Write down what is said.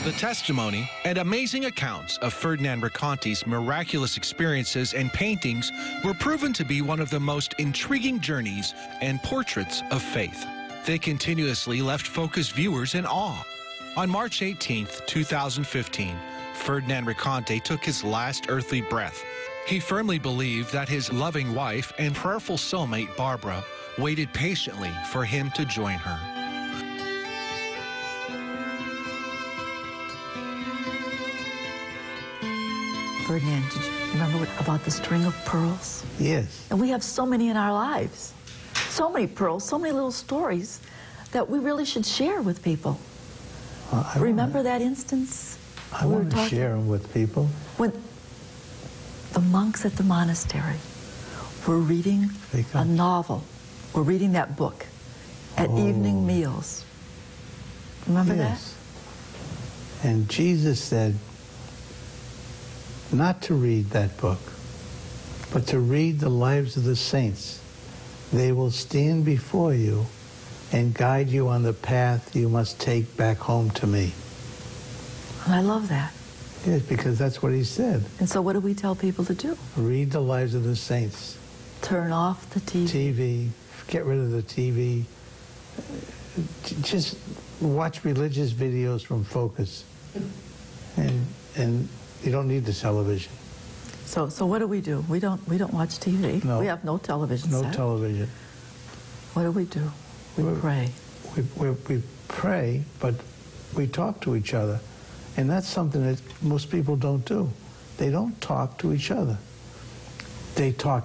The testimony and amazing accounts of Ferdinand Raconti's miraculous experiences and paintings were proven to be one of the most intriguing journeys and portraits of faith. They continuously left focused viewers in awe. On March 18, 2015, Ferdinand Raconti took his last earthly breath. He firmly believed that his loving wife and prayerful soulmate, Barbara, waited patiently for him to join her. Ferdinand, did you remember about the string of pearls? Yes. And we have so many in our lives. So many pearls, so many little stories that we really should share with people. Remember that instance? I want to share them with people. When the monks at the monastery were reading a novel, were reading that book at evening meals. Remember that? And Jesus said not to read that book, but to read the lives of the saints. They will stand before you and guide you on the path you must take back home to me. And I love that. Yes, because that's what he said. And so what do we tell people to do? Read the lives of the saints. Turn off the TV. Get rid of the TV. Just watch religious videos from Focus. And you don't need the television. So what do? We don't watch TV. No. We have no television No set. television. What do? We pray. We pray, but we talk to each other. And that's something that most people don't do. They don't talk to each other. They talk